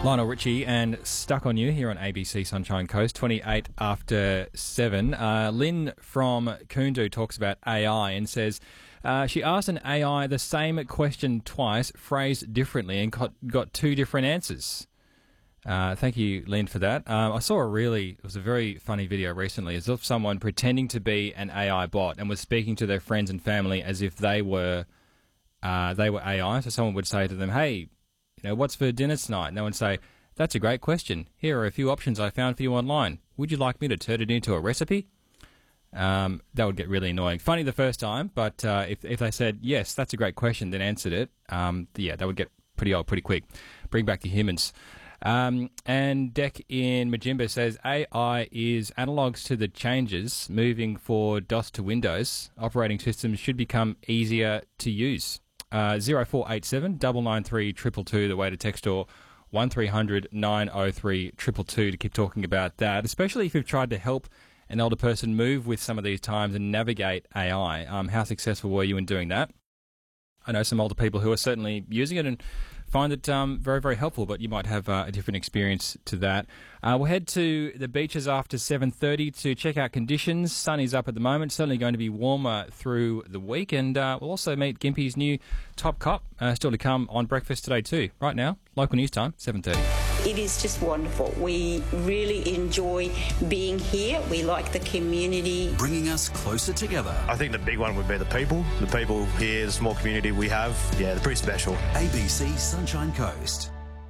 Lionel Richie and Stuck on You here on ABC Sunshine Coast, 28 after 7. Lynn from Koondu talks about AI and says she asked an AI the same question twice, phrased differently, and got two different answers. Thank you, Lynn, for that. I saw it was a very funny video recently, as if someone pretending to be an AI bot and was speaking to their friends and family as if they were AI. So someone would say to them, "Hey, what's for dinner tonight?" And they would say, "That's a great question. Here are a few options I found for you online. Would you like me to turn it into a recipe?" That would get really annoying. Funny the first time, but if they said, "Yes, that's a great question," then answered it, that would get pretty old pretty quick. Bring back the humans. And Deck in Majimba says, AI is analogues to the changes moving for DOS to Windows. Operating systems should become easier to use. 0487 993 222, the way to text, or 1300 903 222 to keep talking about that, especially if you've tried to help an older person move with some of these times and navigate AI. How successful were you in doing that? I know some older people who are certainly using it and find it very, very helpful, but you might have a different experience to that. We'll head to the beaches after 7:30 to check out conditions. Sun is up at the moment, certainly going to be warmer through the week, and we'll also meet Gympie's new top cop, still to come on breakfast today too. Right now, local news time, 7:30. It is just wonderful. We really enjoy being here. We like the community. Bringing us closer together. I think the big one would be the people. The people here, the small community we have, they're pretty special. ABC Sunshine Coast.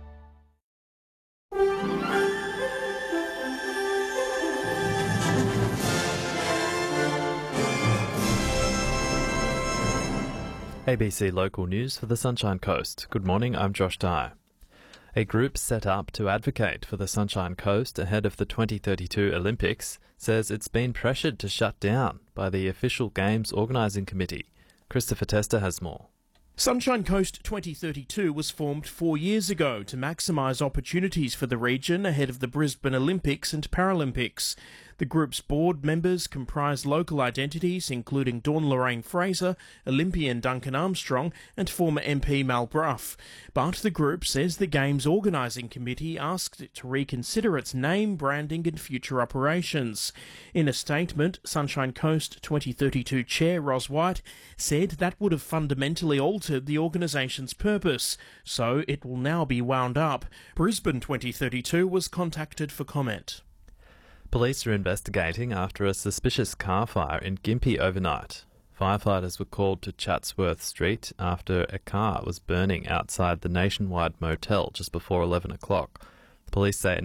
ABC Local News for the Sunshine Coast. Good morning, I'm Josh Dye. A group set up to advocate for the Sunshine Coast ahead of the 2032 Olympics says it's been pressured to shut down by the official Games Organising Committee. Christopher Tester has more. Sunshine Coast 2032 was formed 4 years ago to maximise opportunities for the region ahead of the Brisbane Olympics and Paralympics. The group's board members comprise local identities including Dawn Lorraine Fraser, Olympian Duncan Armstrong and former MP Mal Brough. But the group says the Games Organising Committee asked it to reconsider its name, branding and future operations. In a statement, Sunshine Coast 2032 Chair Ros White said that would have fundamentally altered the organisation's purpose, so it will now be wound up. Brisbane 2032 was contacted for comment. Police are investigating after a suspicious car fire in Gympie overnight. Firefighters were called to Chatsworth Street after a car was burning outside the Nationwide Motel just before 11 o'clock. Police say